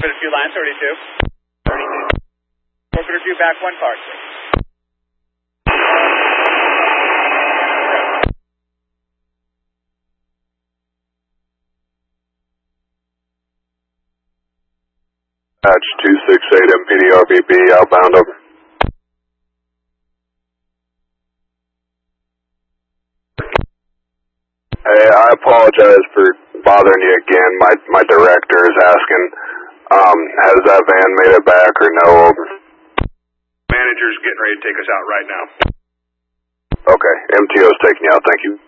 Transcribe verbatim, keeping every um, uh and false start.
Orbiter two, line thirty-two. thirty-two. Orbiter two, back one car, please. Patch two six eight M P D R B B outbound over. Hey, I apologize for bothering you again. My my director is asking, um, has that van made it back or no? Over. Manager's getting ready to take us out right now. Okay, M T O's taking you out. Thank you.